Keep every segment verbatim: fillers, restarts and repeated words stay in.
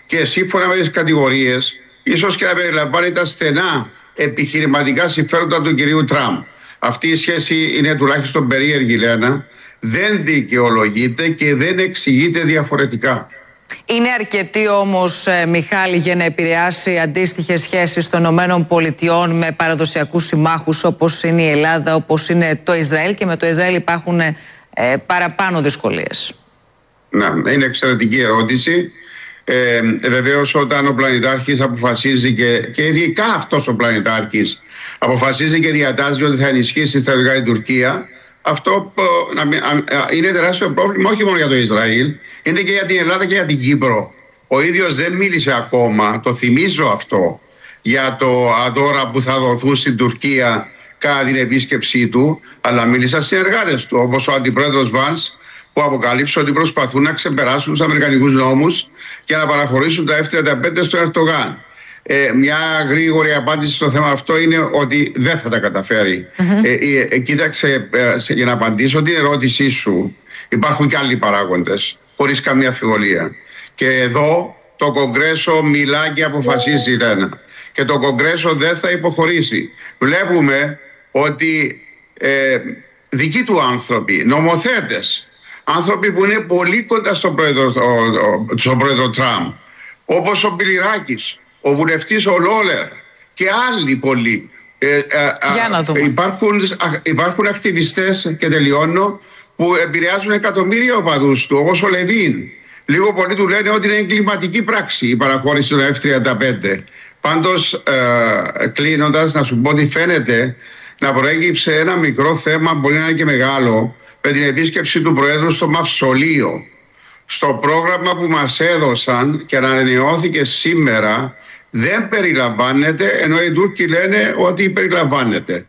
και σύμφωνα με τις κατηγορίες, ίσως και να περιλαμβάνει τα στενά επιχειρηματικά συμφέροντα του κυρίου Τραμπ. Αυτή η σχέση είναι τουλάχιστον περίεργη, Λένα, δεν δικαιολογείται και δεν εξηγείται διαφορετικά. Είναι αρκετή όμως, Μιχάλη, για να επηρεάσει αντίστοιχες σχέσεις των ΗΠΑ με παραδοσιακούς συμμάχους όπως είναι η Ελλάδα, όπως είναι το Ισραήλ, και με το Ισραήλ υπάρχουν ε, παραπάνω δυσκολίες? Να, είναι εξαιρετική ερώτηση. Ε, βεβαίως, όταν ο πλανητάρχης αποφασίζει και, και ειδικά αυτός ο πλανητάρχης αποφασίζει και διατάζει ότι θα ενισχύσει στρατιωτικά την Τουρκία, αυτό είναι τεράστιο πρόβλημα όχι μόνο για το Ισραήλ, είναι και για την Ελλάδα και για την Κύπρο. Ο ίδιος δεν μίλησε ακόμα, το θυμίζω αυτό, για το αδώρα που θα δοθούν στην Τουρκία κατά την επίσκεψή του, αλλά μίλησαν συνεργάτες του, όπως ο αντιπρόεδρος Βανς, που αποκαλύψε ότι προσπαθούν να ξεπεράσουν τους αμερικανικούς νόμους και να παραχωρήσουν τα εφ τριάντα πέντε στον Ερντογάν. Ε, μια γρήγορη απάντηση στο θέμα αυτό είναι ότι δεν θα τα καταφέρει. Mm-hmm. Ε, ε, κοίταξε, ε, για να απαντήσω την ερώτησή σου, υπάρχουν και άλλοι παράγοντες, χωρίς καμία αμφιβολία. Και εδώ το Κογκρέσο μιλά και αποφασίζει, Λένα. Και το Κογκρέσο δεν θα υποχωρήσει. Βλέπουμε ότι ε, δικοί του άνθρωποι, νομοθέτες, άνθρωποι που είναι πολύ κοντά στον πρόεδρο, στον πρόεδρο Τραμπ, όπως ο Μπιλιράκης, ο βουλευτής ο Λόλερ και άλλοι πολλοί. Ε, ε, ε, υπάρχουν, υπάρχουν ακτιβιστές, και τελειώνω, που επηρεάζουν εκατομμύρια οπαδούς του, όπως ο Λεβίν. Λίγο πολύ του λένε ότι είναι εγκληματική πράξη η παραχώρηση των εφ τριάντα πέντε. Πάντως, ε, κλείνοντας, να σου πω ότι φαίνεται να προέκυψε ένα μικρό θέμα, μπορεί να είναι και μεγάλο, με την επίσκεψη του Προέδρου στο Μαυσολείο. Στο πρόγραμμα που μας έδωσαν και ανανεώθηκε σήμερα δεν περιλαμβάνεται, ενώ οι Τούρκοι λένε ότι περιλαμβάνεται.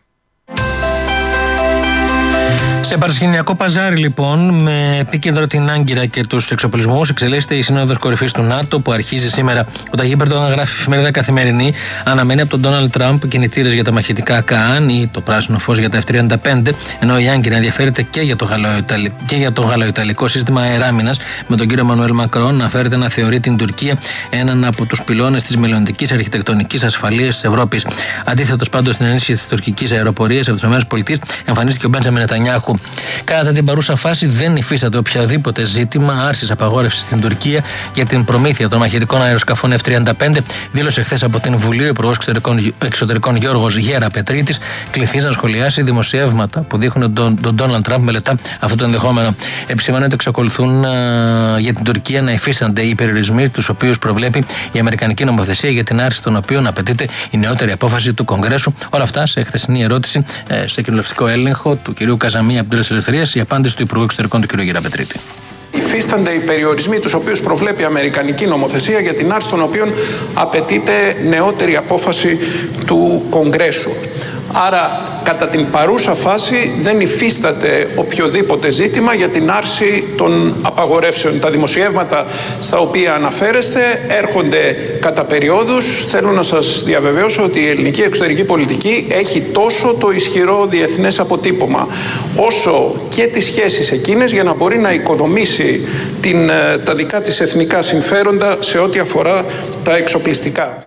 Σε παρασκηνιακό παζάρι, λοιπόν, με επίκεντρο την Άγκυρα και τους εξοπλισμούς, εξελίσσεται η Σύνοδος Κορυφής του ΝΑΤΟ που αρχίζει σήμερα. Ο Ταγίπ Ερντογάν, γράφει η εφημερίδα Καθημερινή, αναμένει από τον Ντόναλντ Τραμπ κινητήρες για τα μαχητικά Καάν ή το πράσινο φως για τα εφ τριάντα πέντε, ενώ η Άγκυρα ενδιαφέρεται και για το, γαλλοϊταλ... και για το γαλλοϊταλικό σύστημα αεράμινας, με τον κύριο Εμμανουέλ Μακρόν να φέρεται να θεωρεί την Τουρκία έναν από τους πυλώνες της μελλοντικής αρχιτεκτονικής ασφαλείας της Ευρώπης. Αντίθετος πάντως στην ενίσχυση της τουρκικής αεροπορίας από τις ΗΠΑ, εμφανίστηκε ο Μπέντζαμιν Νετανιάχου. Κατά την παρούσα φάση δεν υφίσταται οποιαδήποτε ζήτημα άρσης απαγόρευσης στην Τουρκία για την προμήθεια των μαχητικών αεροσκαφών εφ τριάντα πέντε, δήλωσε χθες από την Βουλή ο Υπουργός Εξωτερικών, Εξωτερικών Γιώργος Γεραπετρίτης, κληθής να σχολιάσει δημοσιεύματα που δείχνουν τον Ντόναλντ Τραμπ μελετά αυτό το ενδεχόμενο. Επισημάνει ότι εξακολουθούν α, για την Τουρκία να υφίστανται οι περιορισμοί τους οποίους προβλέπει η Αμερικανική νομοθεσία, για την άρση των οποίων απαιτείται η νεότερη απόφαση του Κογκρέσου. Όλα αυτά σε χθεσινή ερώτηση ε, σε κοινοβουλευτικό έλεγχο του κυρίου Καζαμί Αμπτούλας Ελευθερίας, η απάντηση του Υπουργού Εξωτερικών του κ. Γεραπετρίτη. Υφίστανται οι περιορισμοί τους οποίους προβλέπει η Αμερικανική νομοθεσία, για την άρση των οποίων απαιτείται νεότερη απόφαση του Κογκρέσου. Άρα, κατά την παρούσα φάση δεν υφίσταται οποιοδήποτε ζήτημα για την άρση των απαγορεύσεων. Τα δημοσιεύματα στα οποία αναφέρεστε έρχονται κατά περιόδους. Θέλω να σας διαβεβαιώσω ότι η ελληνική εξωτερική πολιτική έχει τόσο το ισχυρό διεθνές αποτύπωμα, όσο και τις σχέσεις εκείνες για να μπορεί να οικοδομήσει την, τα δικά της εθνικά συμφέροντα σε ό,τι αφορά τα εξοπλιστικά.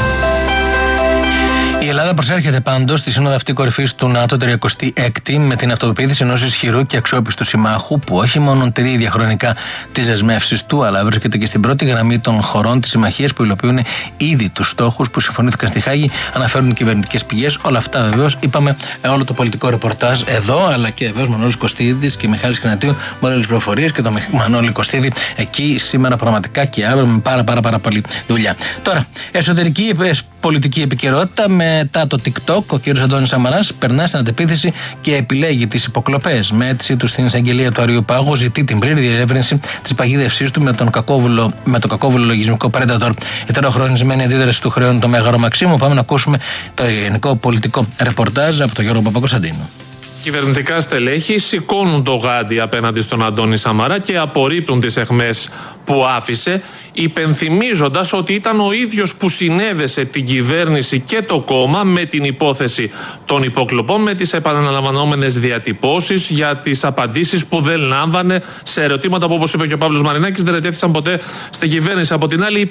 Η Ελλάδα προσέρχεται πάντως στη Σύνοδο αυτή κορυφής του ΝΑΤΟ τριακοστή έκτη με την αυτοποίθηση ενός ισχυρού και αξιόπιστου συμμάχου που όχι μόνο τηρεί διαχρονικά τις δεσμεύσεις του, αλλά βρίσκεται και στην πρώτη γραμμή των χωρών της συμμαχίας που υλοποιούν ήδη τους στόχους που συμφωνήθηκαν στη Χάγη, αναφέρουν κυβερνητικές πηγές. Όλα αυτά βεβαίως είπαμε όλο το πολιτικό ρεπορτάζ εδώ, αλλά και βεβαίως Μανώλης Κωστίδης και Μιχάλης Κινατίου με όλες τις πληροφορίες, και το Μανώλη Κωστίδη εκεί σήμερα πραγματικά και αύριο με πάρα πάρα πάρα πολύ δουλειά. Τώρα, εσωτερική πολιτική επικαιρότητα. Μετά το TikTok, ο κ. Αντώνης Σαμαράς περνά στην αντεπίθεση και επιλέγει τις υποκλοπές. Με αίτηση του στην εισαγγελία του Αριουπάγου, ζητεί την πλήρη διερεύνηση της παγίδευσής του με τον κακόβουλο, με το κακόβουλο λογισμικό Predator. Η τεροχρονισμένη αντίδραση του χρεώνει το Μέγαρο Μαξίμου. Πάμε να ακούσουμε το γενικό πολιτικό ρεπορτάζ από τον Γιώργο Παπακοσταντίνου. Κυβερνητικά στελέχη σηκώνουν το γάντι απέναντι στον Αντώνη Σαμαρά και απορρίπτουν τις αιχμές που άφησε, υπενθυμίζοντας ότι ήταν ο ίδιος που συνέδεσε την κυβέρνηση και το κόμμα με την υπόθεση των υποκλοπών, με τις επαναλαμβανόμενες διατυπώσεις για τις απαντήσεις που δεν λάμβανε σε ερωτήματα που, όπως είπε και ο Παύλος Μαρινάκης, δεν ετέθησαν ποτέ στην κυβέρνηση. Από την άλλη,